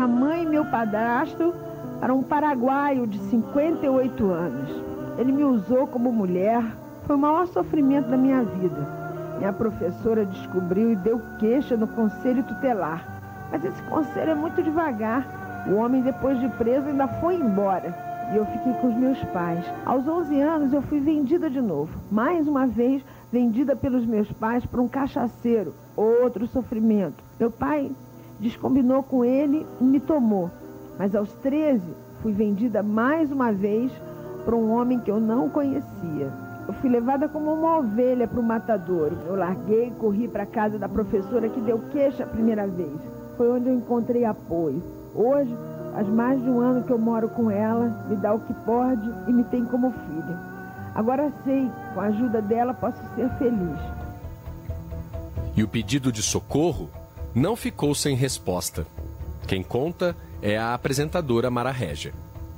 minha mãe e meu padrasto para um paraguaio de 58 anos. Ele me usou como mulher. Foi o maior sofrimento da minha vida. Minha professora descobriu e deu queixa no conselho tutelar. Mas esse conselho é muito devagar. O homem, depois de preso, ainda foi embora. E eu fiquei com os meus pais. Aos 11 anos, eu fui vendida de novo. Mais uma vez, vendida pelos meus pais para um cachaceiro. Outro sofrimento. Meu pai descombinou com ele e me tomou. Mas aos 13, fui vendida mais uma vez para um homem que eu não conhecia. Eu fui levada como uma ovelha para o matadouro. Eu larguei e corri para a casa da professora que deu queixa a primeira vez. Foi onde eu encontrei apoio. Hoje, faz mais de um ano que eu moro com ela, me dá o que pode e me tem como filha. Agora sei, com a ajuda dela posso ser feliz. E o pedido de socorro não ficou sem resposta. Quem conta é a apresentadora Mara Régia.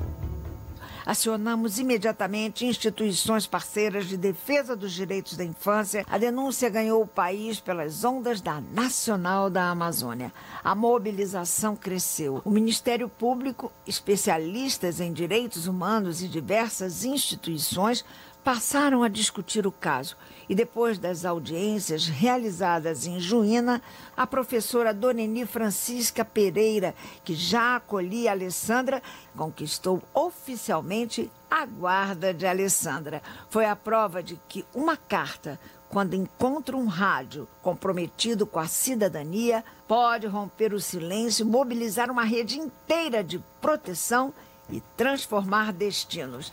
Acionamos imediatamente instituições parceiras de defesa dos direitos da infância. A denúncia ganhou o país pelas ondas da Nacional da Amazônia. A mobilização cresceu. O Ministério Público, especialistas em direitos humanos e diversas instituições passaram a discutir o caso. E depois das audiências realizadas em Juína, a professora Doneni Francisca Pereira, que já acolhia a Alessandra, conquistou oficialmente a guarda de Alessandra. Foi a prova de que uma carta, quando encontra um rádio comprometido com a cidadania, pode romper o silêncio, mobilizar uma rede inteira de proteção e transformar destinos.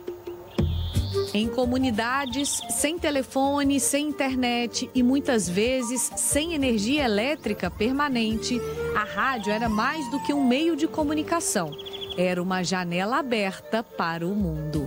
Em comunidades sem telefone, sem internet e muitas vezes sem energia elétrica permanente, a rádio era mais do que um meio de comunicação. Era uma janela aberta para o mundo.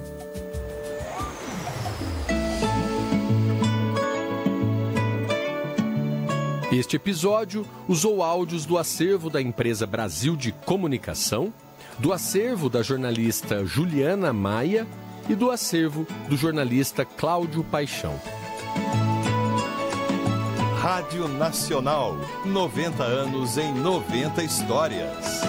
Este episódio usou áudios do acervo da empresa Brasil de Comunicação, do acervo da jornalista Juliana Maia e do acervo do jornalista Cláudio Paixão. Rádio Nacional, 90 anos em 90 histórias.